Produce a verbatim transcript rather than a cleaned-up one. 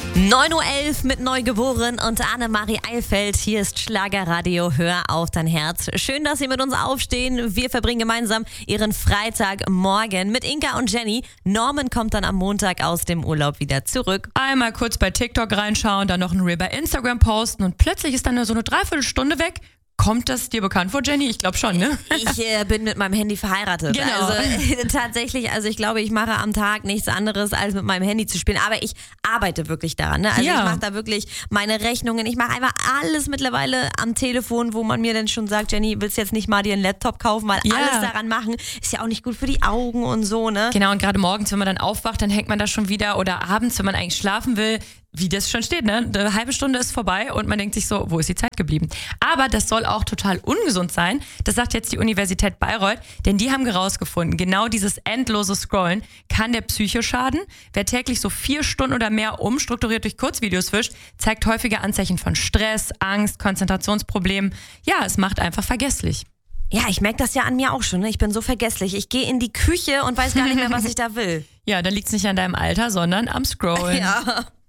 neun Uhr elf mit Neugeboren und Annemarie Eilfeld. Hier ist Schlagerradio. Hör auf dein Herz. Schön, dass Sie mit uns aufstehen. Wir verbringen gemeinsam Ihren Freitagmorgen mit Inka und Jenny. Norman kommt dann am Montag aus dem Urlaub wieder zurück. Einmal kurz bei TikTok reinschauen, dann noch ein Reel bei Instagram posten und plötzlich ist dann nur so eine Dreiviertelstunde weg. Kommt das dir bekannt vor, Jenny? Ich glaube schon, ne? Ich äh, bin mit meinem Handy verheiratet. Genau. Also äh, tatsächlich, also ich glaube, ich mache am Tag nichts anderes, als mit meinem Handy zu spielen. Aber ich arbeite wirklich daran. Ne? Also Ja. ich mache da wirklich meine Rechnungen. Ich mache einfach alles mittlerweile am Telefon, wo man mir dann schon sagt, Jenny, willst du jetzt nicht mal dir einen Laptop kaufen? Weil Ja. alles daran machen ist ja auch nicht gut für die Augen und so, ne? Genau, und gerade morgens, wenn man dann aufwacht, dann hängt man da schon wieder oder abends, wenn man eigentlich schlafen will, wie das schon steht, ne? Eine halbe Stunde ist vorbei und man denkt sich so, wo ist die Zeit geblieben? Aber das soll auch total ungesund sein. Das sagt jetzt die Universität Bayreuth, denn die haben herausgefunden, genau dieses endlose Scrollen kann der Psyche schaden. Wer täglich so vier Stunden oder mehr umstrukturiert durch Kurzvideos wischt, zeigt häufige Anzeichen von Stress, Angst, Konzentrationsproblemen. Ja, es macht einfach vergesslich. Ja, ich merke das ja an mir auch schon. Ne? Ich bin so vergesslich. Ich gehe in die Küche und weiß gar nicht mehr, was ich da will. Ja, dann liegt es nicht an deinem Alter, sondern am Scrollen. Ja.